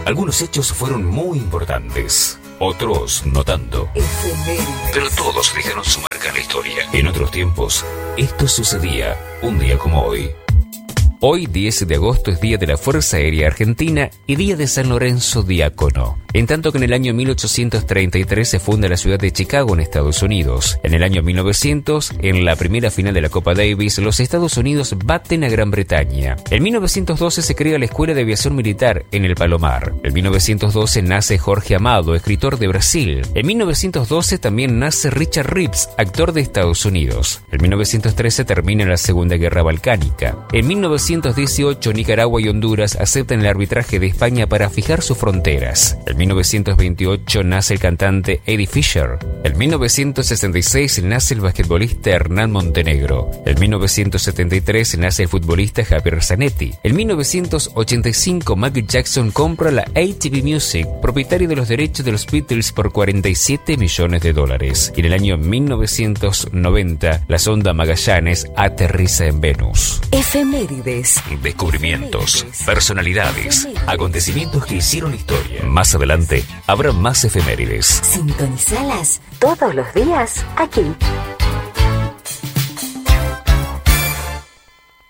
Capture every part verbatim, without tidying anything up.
Algunos hechos fueron muy importantes, otros no tanto. Pero todos dejaron su marca en la historia. En otros tiempos, esto sucedía un día como hoy. Hoy, diez de agosto, es Día de la Fuerza Aérea Argentina y Día de San Lorenzo Diácono. En tanto que en el año mil ochocientos treinta y tres se funda la ciudad de Chicago en Estados Unidos. En el año mil novecientos, en la primera final de la Copa Davis, los Estados Unidos baten a Gran Bretaña. En mil novecientos doce se crea la Escuela de Aviación Militar en el Palomar. En mil novecientos doce nace Jorge Amado, escritor de Brasil. En mil novecientos doce también nace Richard Reeves, actor de Estados Unidos. En mil novecientos trece termina la Segunda Guerra Balcánica. En mil novecientos dieciocho, Nicaragua y Honduras aceptan el arbitraje de España para fijar sus fronteras. En mil novecientos veintiocho nace el cantante Eddie Fisher. En mil novecientos sesenta y seis nace el basquetbolista Hernán Montenegro. En mil novecientos setenta y tres nace el futbolista Javier Zanetti. En mil novecientos ochenta y cinco Michael Jackson compra la A T V Music, propietario de los derechos de los Beatles, por cuarenta y siete millones de dólares. Y en el año mil novecientos noventa la sonda Magallanes aterriza en Venus. Efemérides. Descubrimientos, personalidades, acontecimientos que hicieron historia. Más adelante habrá más efemérides. Sintonizalas todos los días aquí.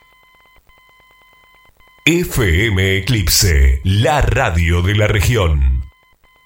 F M Eclipse, la radio de la región.